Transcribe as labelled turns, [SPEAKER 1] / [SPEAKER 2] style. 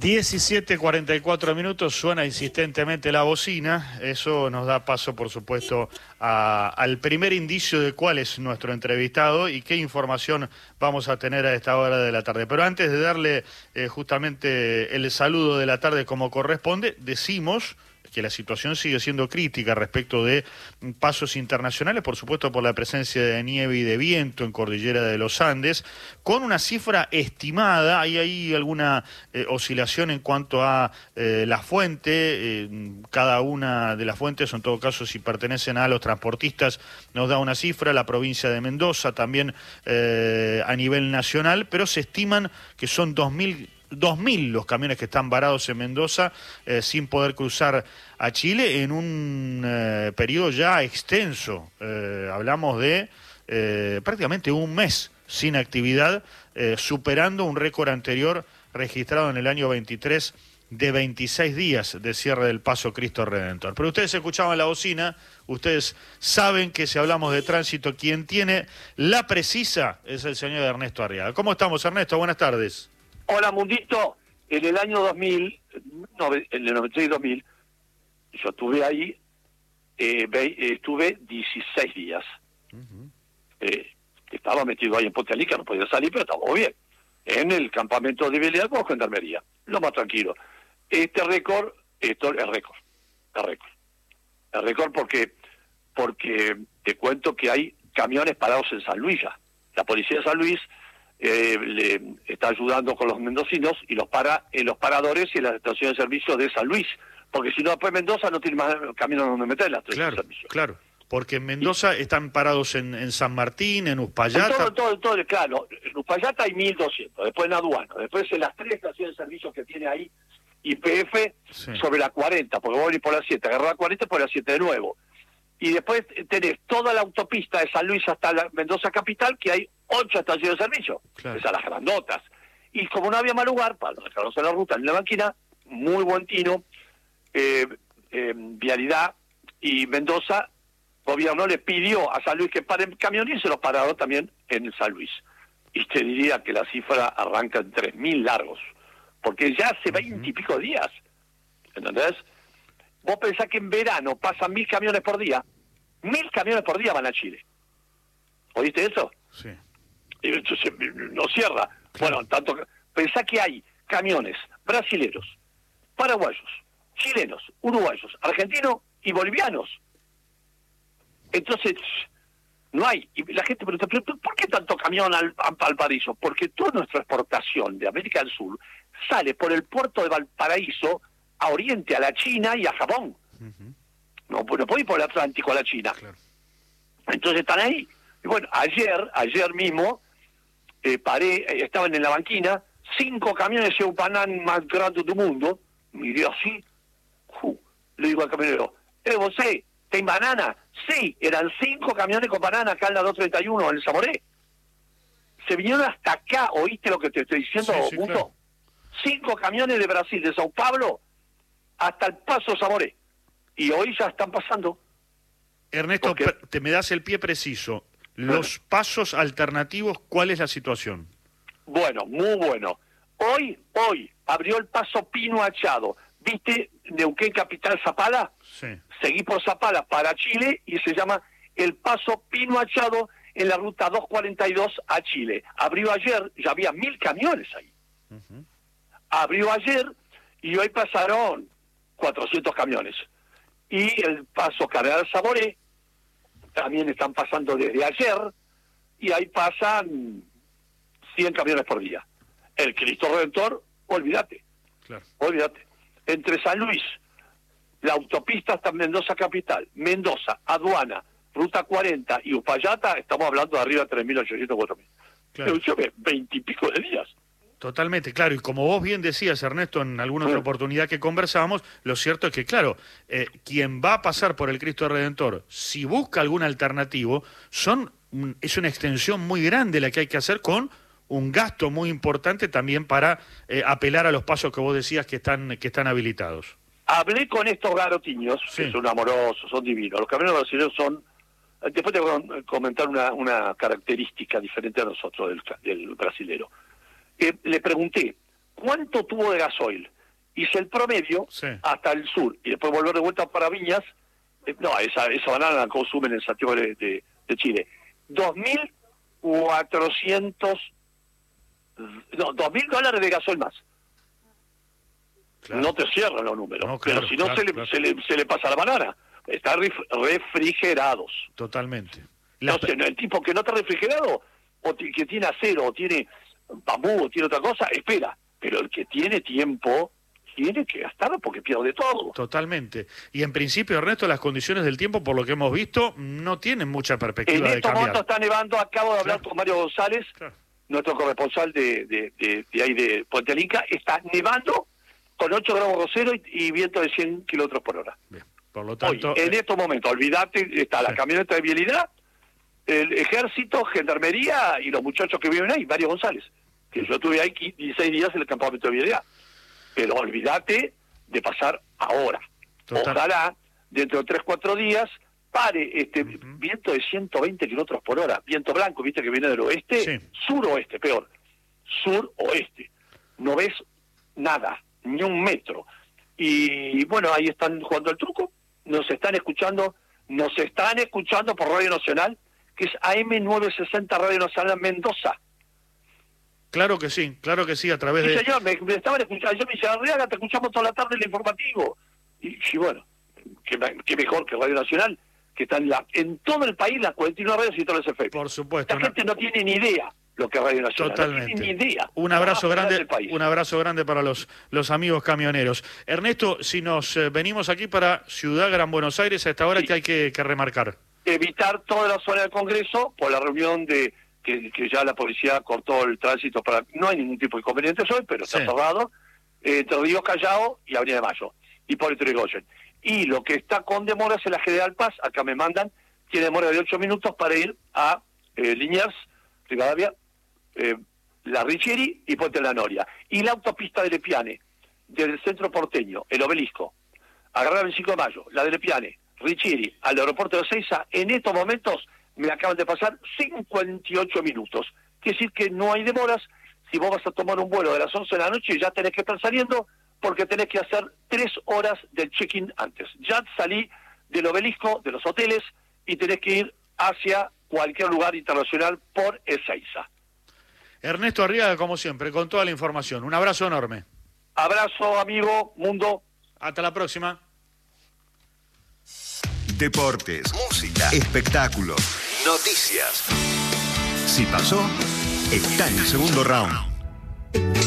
[SPEAKER 1] 17:44, suena insistentemente la bocina. Eso nos da paso, por supuesto, al primer indicio de cuál es nuestro entrevistado y qué información vamos a tener a esta hora de la tarde. Pero antes de darle justamente el saludo de la tarde como corresponde, decimos que la situación sigue siendo crítica respecto de pasos internacionales, por supuesto por la presencia de nieve y de viento en Cordillera de los Andes, con una cifra estimada. Hay ahí alguna oscilación en cuanto a la fuente. Cada una de las fuentes, en todo caso si pertenecen a los transportistas, nos da una cifra. La provincia de Mendoza también a nivel nacional, pero se estiman que son 2.000 los camiones que están varados en Mendoza sin poder cruzar a Chile en un periodo ya extenso. Hablamos de prácticamente un mes sin actividad, superando un récord anterior registrado en el año 23 de 26 días de cierre del Paso Cristo Redentor. Pero ustedes escuchaban la bocina, ustedes saben que si hablamos de tránsito, quien tiene la precisa es el señor Ernesto Arriaga. ¿Cómo estamos, Ernesto? Buenas tardes.
[SPEAKER 2] Hola, Mundito. En el año 2000, en el 96-2000, yo estuve ahí, estuve 16 días. Estaba metido ahí en Puerto Rico, no podía salir, pero estábamos bien. En el campamento de Belén con gendarmería, lo más tranquilo. Este récord, esto es récord. Es récord porque te cuento que hay camiones parados en San Luis ya. La policía de San Luis le está ayudando con los mendocinos y los para en los paradores y en las estaciones de servicio de San Luis, porque si no después Mendoza no tiene más caminos donde meter las estaciones de servicio. Claro,
[SPEAKER 1] porque en Mendoza están parados en San Martín, en Uspallata.
[SPEAKER 2] Todo, claro, en Uspallata hay 1.200, después en Aduana, después en las 3 estaciones de servicio que tiene ahí YPF, sí, sobre la 40, porque vos venís por la 7, agarrás la 40 y por la 7 de nuevo. Y después tenés toda la autopista de San Luis hasta la Mendoza capital, que hay 8 estaciones de servicio, claro, esas las grandotas. Y como no había más lugar para dejarlos en la ruta en la máquina, muy buen tino, Vialidad y Mendoza, gobierno le pidió a San Luis que paren camiones y se los pararon también en San Luis. Y te diría que la cifra arranca en 3.000 largos, porque ya hace 20 y pico días, ¿entendés? Vos pensás que en verano pasan 1.000 camiones por día. 1.000 camiones por día van a Chile. ¿Oíste eso?
[SPEAKER 1] Sí.
[SPEAKER 2] Entonces no cierra. Claro. Bueno, tanto pensá que hay camiones brasileros, paraguayos, chilenos, uruguayos, argentinos y bolivianos. Entonces, no hay. Y la gente pregunta, ¿pero por qué tanto camión al Valparaíso? Porque toda nuestra exportación de América del Sur sale por el puerto de Valparaíso a Oriente, a la China y a Japón. No puede ir por el Atlántico a la China. Claro. Entonces están ahí. Y bueno, ayer mismo, estaban en la banquina, 5 camiones de Upanán más grandes del mundo. Miré así, le digo al camionero, ¿vos ten banana? Sí, eran 5 camiones con banana acá en la 231, en el Zamoré. Se vinieron hasta acá, ¿oíste lo que te estoy diciendo,
[SPEAKER 1] sí,
[SPEAKER 2] Punto?
[SPEAKER 1] Claro.
[SPEAKER 2] 5 camiones de Brasil, de Sao Paulo, hasta el Paso Zamoré. Y hoy ya están pasando.
[SPEAKER 1] Ernesto, te me das el pie preciso. Los pasos alternativos, ¿cuál es la situación?
[SPEAKER 2] Bueno, muy bueno. Hoy abrió el paso Pino Achado. ¿Viste Neuquén Capital Zapala?
[SPEAKER 1] Sí.
[SPEAKER 2] Seguí por Zapala para Chile y se llama el paso Pino Achado en la ruta 242 a Chile. Abrió ayer, ya había 1.000 camiones ahí. Abrió ayer y hoy pasaron 400 camiones. Y el paso Cardenal Zamoré también están pasando desde ayer y ahí pasan 100 camiones por día. El Cristo Redentor, olvídate.
[SPEAKER 1] Claro.
[SPEAKER 2] Olvídate. Entre San Luis, la autopista hasta Mendoza capital, Mendoza, Aduana, Ruta 40 y Uspallata, estamos hablando de arriba de 3.800, 4.000. Claro. 20 y pico de días.
[SPEAKER 1] Totalmente, claro, y como vos bien decías, Ernesto, en alguna otra oportunidad que conversábamos, lo cierto es que, claro, quien va a pasar por el Cristo Redentor, si busca algún alternativo, es una extensión muy grande la que hay que hacer, con un gasto muy importante también para apelar a los pasos que vos decías que están habilitados.
[SPEAKER 2] Hablé con estos garotiños, que son amorosos, son divinos. Los camiones brasileños son... Después te voy a comentar una característica diferente a nosotros del brasilero. Le pregunté, ¿cuánto tuvo de gasoil? hice el promedio
[SPEAKER 1] Sí.
[SPEAKER 2] hasta el sur y después volver de vuelta para Viñas. No, esa banana la consumen en Santiago de Chile. 2.400, no, $2.000 de gasoil más.
[SPEAKER 1] Claro.
[SPEAKER 2] No te cierran los números,
[SPEAKER 1] No, claro,
[SPEAKER 2] pero si no
[SPEAKER 1] claro,
[SPEAKER 2] se le pasa la banana. Están refrigerados.
[SPEAKER 1] Totalmente.
[SPEAKER 2] Entonces, el tipo que no está refrigerado, que tiene acero, o tiene bambú, o tiene otra cosa, espera. Pero el que tiene tiempo, tiene que gastarlo porque pierde todo.
[SPEAKER 1] Totalmente. Y en principio, Ernesto, las condiciones del tiempo, por lo que hemos visto, no tienen mucha perspectiva
[SPEAKER 2] En
[SPEAKER 1] de
[SPEAKER 2] estos
[SPEAKER 1] cambiar.
[SPEAKER 2] momentos está nevando. Acabo de hablar con Mario González, nuestro corresponsal de ahí de Puente al Inca. Está nevando con 8 grados bajo cero y viento de 100 kilómetros por hora.
[SPEAKER 1] Bien. Por lo tanto,
[SPEAKER 2] Hoy, en estos momentos, olvídate, está la camioneta de vialidad, el ejército, gendarmería y los muchachos que viven ahí, Mario González, que yo estuve ahí 16 días en el campamento de vialidad. Pero olvídate de pasar ahora.
[SPEAKER 1] Total.
[SPEAKER 2] Ojalá, dentro de 3-4 días, pare este viento de 120 kilómetros por hora, viento blanco, viste que viene del oeste,
[SPEAKER 1] Sí.
[SPEAKER 2] suroeste, peor, suroeste. No ves nada, ni un metro. Y bueno, ahí están jugando el truco, nos están escuchando por Radio Nacional, que es AM960 Radio Nacional Mendoza.
[SPEAKER 1] claro que sí, a través
[SPEAKER 2] Sí,
[SPEAKER 1] de...
[SPEAKER 2] señor, me estaban escuchando. Yo me dice, Arriaga, te escuchamos toda la tarde en el informativo. Y bueno, qué mejor que Radio Nacional, que está en todo el país, las 49 radios y todos los efectos.
[SPEAKER 1] Por supuesto.
[SPEAKER 2] La gente no tiene ni idea lo que es Radio Nacional.
[SPEAKER 1] Totalmente.
[SPEAKER 2] No tiene ni idea.
[SPEAKER 1] Un abrazo grande,
[SPEAKER 2] País.
[SPEAKER 1] un abrazo grande para los amigos camioneros. Ernesto, si nos venimos aquí para Ciudad Gran Buenos Aires, a esta hora,
[SPEAKER 2] Sí.
[SPEAKER 1] ¿qué hay que remarcar?
[SPEAKER 2] Evitar toda la zona del Congreso por la reunión de que ya la policía cortó el tránsito para... No hay ningún tipo de inconvenientes hoy, pero está
[SPEAKER 1] Sí.
[SPEAKER 2] cerrado. Entre Río Callao y Avenida de Mayo. Hipólito Yrigoyen. Y lo que está con demoras es la General Paz. Acá me mandan. Tiene demora de 8 minutos para ir a Liniers, Rivadavia, la Richieri y Puente de la Noria. Y la autopista de Lepiane, desde el centro porteño, el Obelisco, agarrar el 25 de mayo, la de Lepiane, Richieri, al aeropuerto de Ezeiza, en estos momentos me acaban de pasar 58 minutos. Quiere decir que no hay demoras. Si vos vas a tomar un vuelo de las 11 de la noche, ya tenés que estar saliendo porque tenés que hacer 3 horas del check-in antes. Ya salí del Obelisco, de los hoteles, y tenés que ir hacia cualquier lugar internacional por Ezeiza.
[SPEAKER 1] Ernesto Arriaga, como siempre, con toda la información. Un abrazo enorme.
[SPEAKER 2] Abrazo, amigo, mundo.
[SPEAKER 1] Hasta la próxima.
[SPEAKER 3] Deportes, música, espectáculos, noticias. Si pasó, está en el segundo round.